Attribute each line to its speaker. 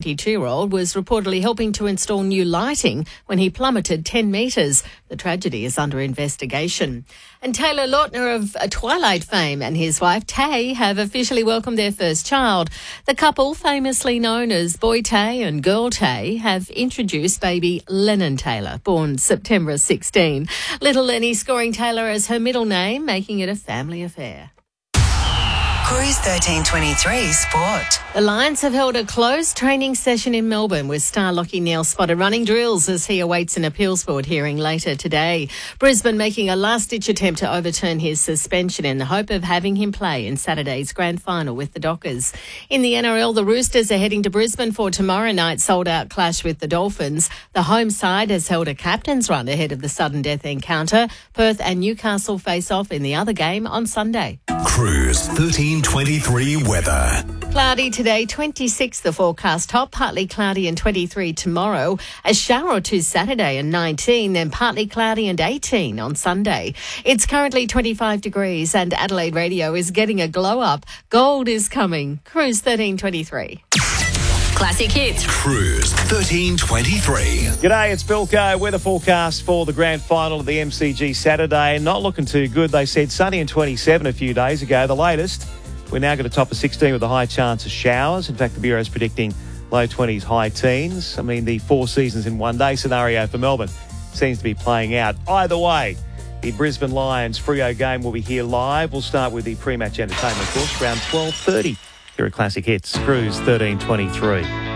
Speaker 1: 22-year-old was reportedly helping to install new lighting when he plummeted 10 metres. The tragedy is under investigation. And Taylor Lautner of Twilight fame and his wife Tay have officially welcomed their first child. The couple, famously known as Boy Tay and Girl Tay, have introduced baby Lennon Taylor, born September 16. Little Lenny scoring Taylor as her middle name, making it a family affair.
Speaker 2: Cruise 1323 Sport.
Speaker 1: The Lions have held a closed training session in Melbourne with star Lachie Neale spotted running drills as he awaits an appeals board hearing later today. Brisbane making a last-ditch attempt to overturn his suspension in the hope of having him play in Saturday's grand final with the Dockers. In the NRL, the Roosters are heading to Brisbane for tomorrow night's sold-out clash with the Dolphins. The home side has held a captain's run ahead of the sudden death encounter. Perth and Newcastle face off in the other game on Sunday.
Speaker 3: Cruise 1323 weather.
Speaker 1: Cloudy today, 26 the forecast top, partly cloudy and 23 tomorrow. A shower or two Saturday and 19, then partly cloudy and 18 on Sunday. It's currently 25 degrees and Adelaide Radio is getting a glow up. Gold is coming. Cruise 1323.
Speaker 2: Classic hits.
Speaker 3: Cruise 1323.
Speaker 4: G'day, it's Bilko. Weather forecast for the grand final of the MCG Saturday. Not looking too good. They said sunny and 27 a few days ago. The latest, we're now going to top of 16 with a high chance of showers. In fact, the Bureau's predicting low 20s, high teens. I mean, the 4 seasons in one day scenario for Melbourne seems to be playing out. Either way, the Brisbane Lions Freo game will be here live. We'll start with the pre-match entertainment, of course, around 12:30. Here are Classic Hits, Cruise 1323.